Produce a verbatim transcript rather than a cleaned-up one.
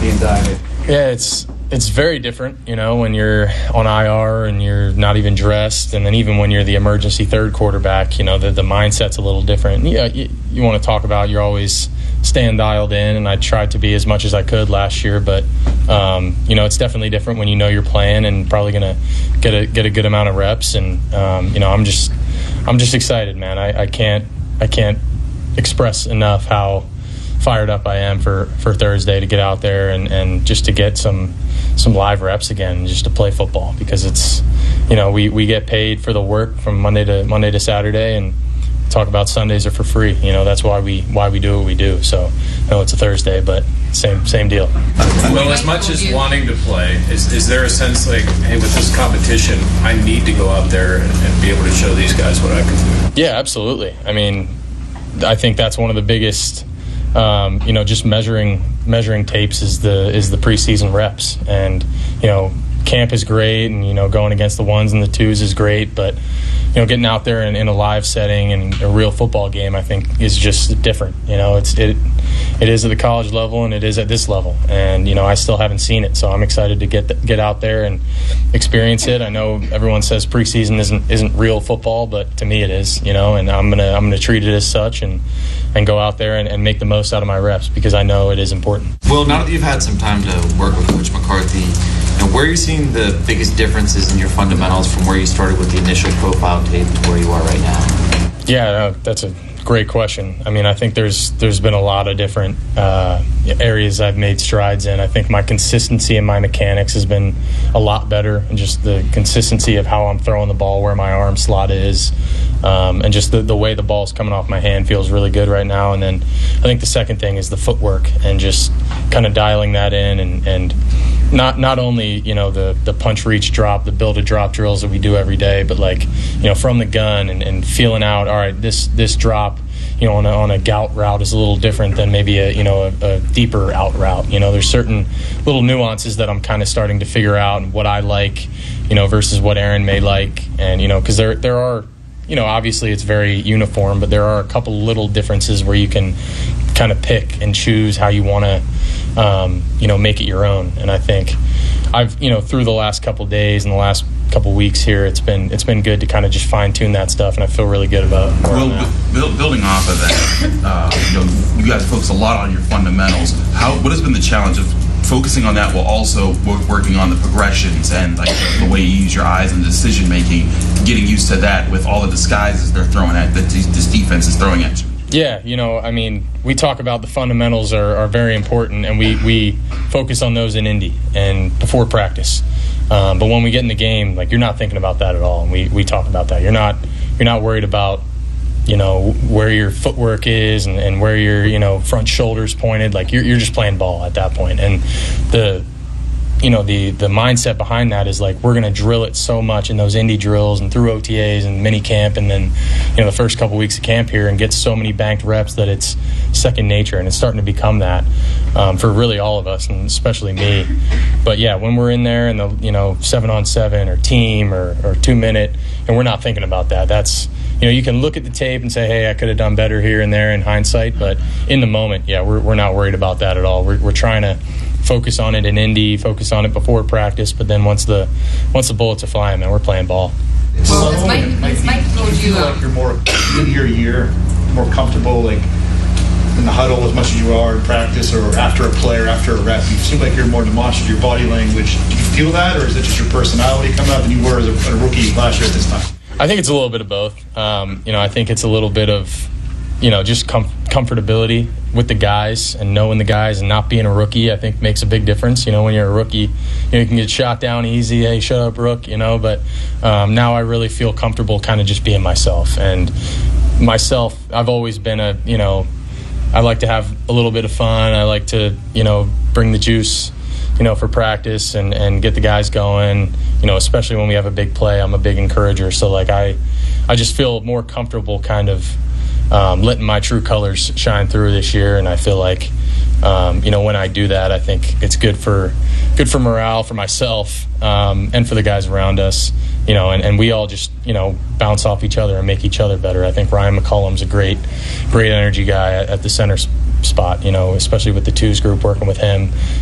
being done. Yeah, it's it's very different, you know, when you're on I R and you're not even dressed, and then even when you're the emergency third quarterback, you know, the, the mindset's a little different. Yeah, you, you want to talk about you're always staying dialed in, and I tried to be as much as I could last year, but, um, you know, it's definitely different when you know you're playing and probably going to get a get a good amount of reps, and, um, you know, I'm just I'm just excited, man. I, I can't I can't express enough how fired up I am for, for Thursday to get out there and, and just to get some some live reps again, just to play football, because it's, you know, we, we get paid for the work from Monday to Monday to Saturday, and talk about Sundays are for free. You know, that's why we why we do what we do. So I know it's a Thursday, but same same deal. Well, as much as wanting to play, is is there a sense like, hey, with this competition, I need to go out there and, and be able to show these guys what I can do? Yeah, absolutely. I mean, I think that's one of the biggest. Um, you know, just measuring measuring tapes is the is the preseason reps, and you know, camp is great, and you know, going against the ones and the twos is great, but you know, getting out there in, in a live setting and a real football game, I think, is just different. You know, it's it it is at the college level, and it is at this level, and you know, I still haven't seen it, so I'm excited to get the, get out there and experience it. I know everyone says preseason isn't isn't real football, but to me it is. You know, and I'm gonna I'm gonna treat it as such, and and go out there and, and make the most out of my reps, because I know it is important. Well, now that you've had some time to work with Coach McCarthy, you know, where are you seeing the biggest differences in your fundamentals from where you started with the initial profile tape to where you are right now? Yeah, no, that's a great question. I mean, I think there's there's been a lot of different uh, areas I've made strides in. I think my consistency in my mechanics has been a lot better, and just the consistency of how I'm throwing the ball, where my arm slot is, um, and just the, the way the ball's coming off my hand feels really good right now. And then I think the second thing is the footwork, and just kind of dialing that in, and, and not not only, you know, the, the punch, reach, drop, the build a drop drills that we do every day, but like, you know, from the gun and, and feeling out, all right, this this drop, you know, on a, on a gout route is a little different than maybe a, you know, a, a deeper out route. You know, there's certain little nuances that I'm kind of starting to figure out, and what I like, you know, versus what Aaron may like. And, you know, because there there are, you know, obviously it's very uniform, but there are a couple little differences where you can kind of pick and choose how you want to, um, you know, make it your own. And I think I've, you know, through the last couple of days and the last couple of weeks here, it's been it's been good to kind of just fine tune that stuff, and I feel really good about where well, I'm at. Build, building off of that, uh, you know, you guys focus a lot on your fundamentals. How what has been the challenge of focusing on that while also working on the progressions and like the way you use your eyes and decision making, getting used to that with all the disguises they're throwing at that this defense is throwing at you? Yeah, you know, I mean, we talk about the fundamentals are, are very important, and we, we focus on those in Indy and before practice. Um, but when we get in the game, like, you're not thinking about that at all, and we, we talk about that. You're not you're not worried about, you know, where your footwork is and, and where your, you know, front shoulders pointed. Like, you're you're just playing ball at that point. And the you know, the the mindset behind that is like, we're going to drill it so much in those Indy drills and through O T As and mini camp, and then, you know, the first couple weeks of camp here, and get so many banked reps that it's second nature, and it's starting to become that um, for really all of us, and especially me. But yeah, when we're in there and the, you know, seven on seven or team or, or two minute, and we're not thinking about that. That's, you know, you can look at the tape and say, hey, I could have done better here and there in hindsight, but in the moment, yeah, we're we're not worried about that at all. We're we're trying to focus on it in Indy, focus on it before practice, but then once the once the bullets are flying, man, we're playing ball. Well, as Mike, as Mike told you, feel like you're more in your year, more comfortable, like in the huddle as much as you are in practice, or after a play or after a rep. You seem like you're more demonstrative, your body language. Do you feel that, or is it just your personality coming out than you were as a, a rookie last year at this time? I think it's a little bit of both. Um, you know, I think it's a little bit of, you know, just com- comfortability with the guys and knowing the guys, and not being a rookie, I think makes a big difference. You know, when you're a rookie, you know, you can get shot down easy. Hey, shut up, Rook, you know, but um, now I really feel comfortable kind of just being myself. And myself, I've always been a, you know, I like to have a little bit of fun. I like to, you know, bring the juice, you know, for practice and, and get the guys going, you know, especially when we have a big play. I'm a big encourager. So, like, I, I just feel more comfortable kind of Um, letting my true colors shine through this year, and I feel like, um, you know, when I do that, I think it's good for good for morale, for myself, um, and for the guys around us, you know, and, and we all just, you know, bounce off each other and make each other better. I think Ryan McCollum's a great, great energy guy at, at the center spot, you know, especially with the twos group, working with him.